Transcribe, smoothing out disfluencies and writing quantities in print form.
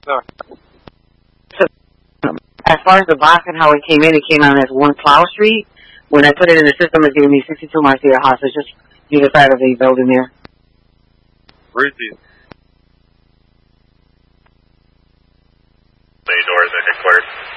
No. As far as the box and how it came on as 1 Plow Street. When I put it in the system, it's giving me 62 Marcia House. It's just either side of the building there. Where is he? Bay doors at headquarters.